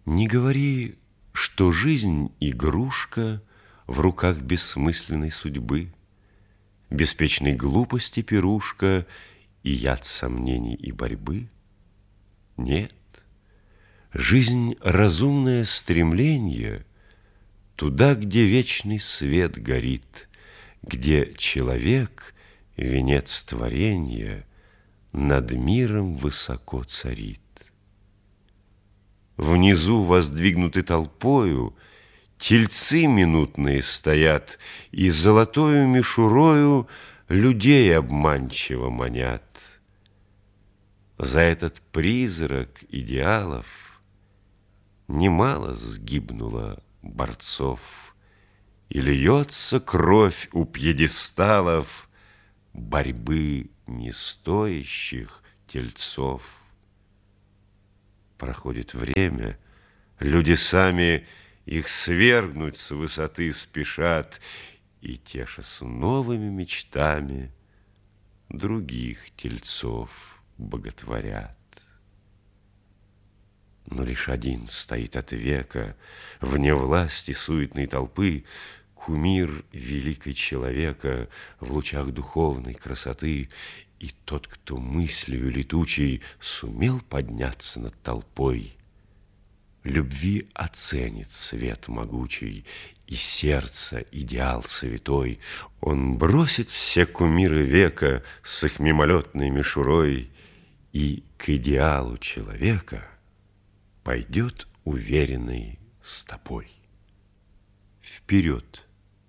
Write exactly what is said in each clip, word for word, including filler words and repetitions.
Не говори, что жизнь игрушка в руках бессмысленной судьбы, беспечной глупости пирушка и яд сомнений и борьбы. Нет, жизнь разумное стремление туда, где вечный свет горит, где человек, венец творения, над миром высоко царит. Внизу, воздвигнуты толпою, тельцы минутные стоят и золотою мишурою людей обманчиво манят. За этот призрак идеалов немало сгибнуло борцов, и льется кровь у пьедесталов борьбы нестоящих тельцов. Проходит время, люди сами их свергнуть с высоты спешат и, тешась новыми мечтами, других тельцов боготворят. Но лишь один стоит от века вне власти суетной толпы, кумир великой человека в лучах духовной красоты. И тот, кто мыслью летучей сумел подняться над толпой, любви оценит свет могучий и сердце идеал святой. Он бросит все кумиры века с их мимолетной мишурой и к идеалу человека пойдет уверенной стопой. Вперед!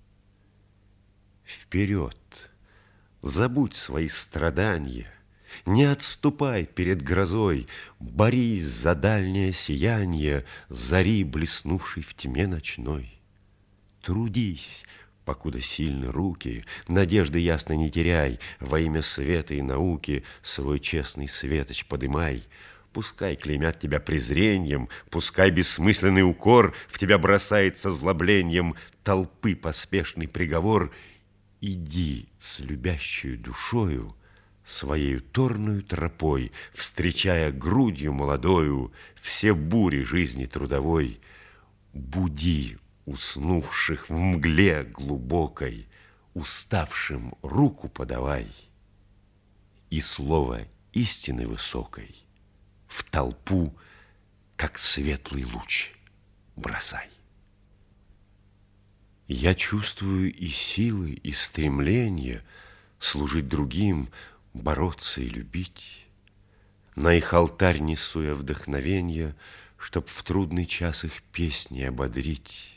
Вперед! Забудь свои страдания, не отступай перед грозой, борись за дальнее сияние зари, блеснувшей в тьме ночной. Трудись, покуда сильны руки, надежды ясно не теряй, во имя света и науки свой честный светоч подымай. Пускай клеймят тебя презрением, пускай бессмысленный укор в тебя бросается злоблением толпы поспешный приговор. Иди с любящей душою своею торную тропой, встречая грудью молодою все бури жизни трудовой. Буди уснувших в мгле глубокой, уставшим руку подавай и слово истины высокой в толпу, как светлый луч, бросай. Я чувствую и силы, и стремление служить другим, бороться и любить. На их алтарь несу я вдохновенье, чтоб в трудный час их песни ободрить.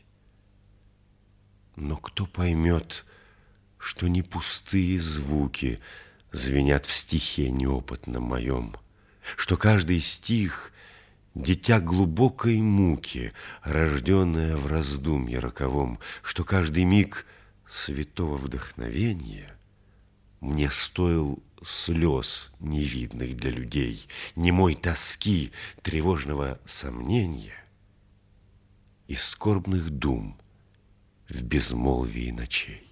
Но кто поймет, что не пустые звуки звенят в стихе неопытном моем, что каждый стих — дитя глубокой муки, рожденное в раздумье роковом, что каждый миг святого вдохновения мне стоил слез невидных для людей, немой тоски, тревожного сомнения и скорбных дум в безмолвии ночей.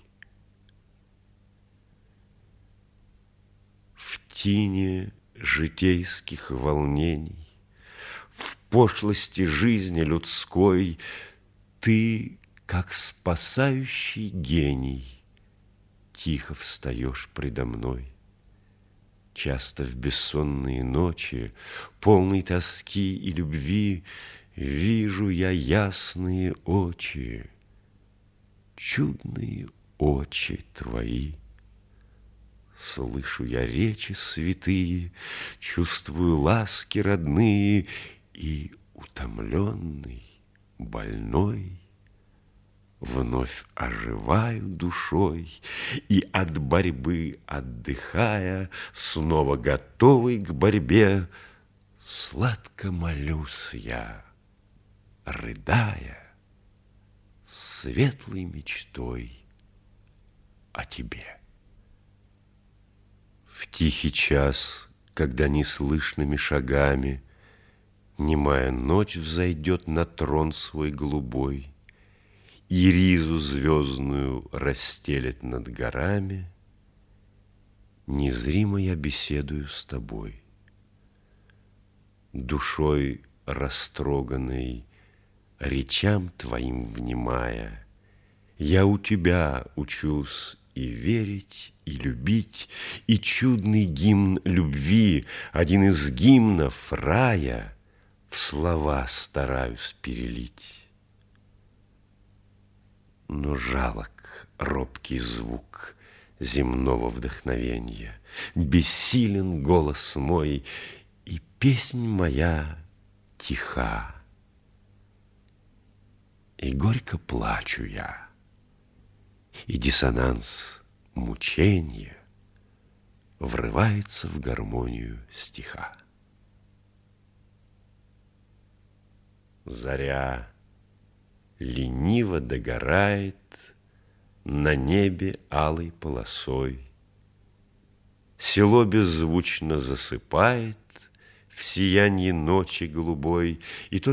В тине житейских волнений, в пошлости жизни людской ты, как спасающий гений, тихо встаешь предо мной. Часто в бессонные ночи, полной тоски и любви, вижу я ясные очи, чудные очи твои. Слышу я речи святые, чувствую ласки родные, и утомленный, больной вновь оживаю душой, и от борьбы отдыхая, снова готовый к борьбе, сладко молюсь я, рыдая, светлой мечтой о тебе. В тихий час, когда неслышными шагами немая ночь взойдет на трон свой голубой, и ризу звездную расстелет над горами, незримо я беседую с тобой. Душой растроганной речам твоим внимая, я у тебя учусь и верить, и любить, и чудный гимн любви, один из гимнов рая, в слова стараюсь перелить. Но жалок робкий звук земного вдохновенья, бессилен голос мой, и песнь моя тиха. И горько плачу я, и диссонанс мученья врывается в гармонию стиха. Заря лениво догорает на небе алой полосой, село беззвучно засыпает в сиянье ночи голубой, и только